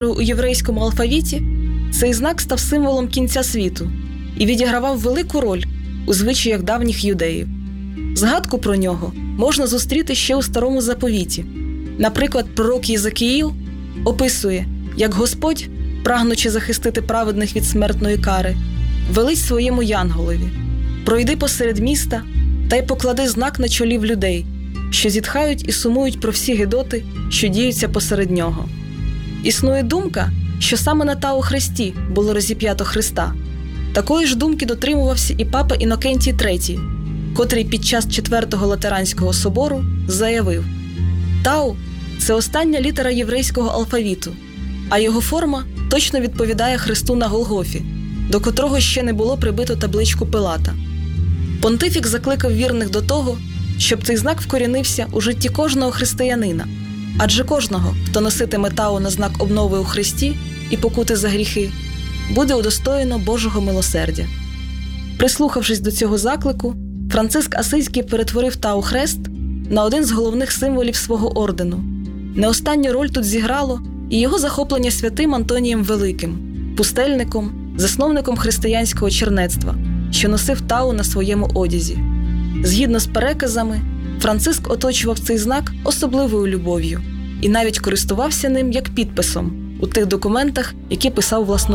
у єврейському алфавіті, цей знак став символом кінця світу і відігравав велику роль у звичаях давніх юдеїв. Згадку про нього можна зустріти ще у Старому Заповіті. Наприклад, пророк Єзекіїл описує, як Господь, прагнучи захистити праведних від смертної кари, велить своєму янголові: «Пройди посеред міста та й поклади знак на чолів людей, що зітхають і сумують про всі гидоти, що діються посеред нього». Існує думка, що саме на Тау-хресті було розіп'ято Христа. Такої ж думки дотримувався і папа Інокентій III, котрий під час Четвертого Латеранського собору заявив: «Тау – це остання літера єврейського алфавіту, а його форма точно відповідає Христу на Голгофі, до котрого ще не було прибито табличку Пилата». Понтифік закликав вірних до того, щоб цей знак вкорінився у житті кожного християнина, адже кожного, хто носитиме Тау на знак обнови у Христі і покути за гріхи, буде удостоєно Божого милосердя. Прислухавшись до цього заклику, Франциск Асизький перетворив Тау-хрест на один з головних символів свого ордену. Не останню роль тут зіграло і його захоплення святим Антонієм Великим, пустельником, засновником християнського чернецтва, що носив Тау на своєму одязі. Згідно з переказами, Франциск оточував цей знак особливою любов'ю і навіть користувався ним як підписом у тих документах, які писав власноруч.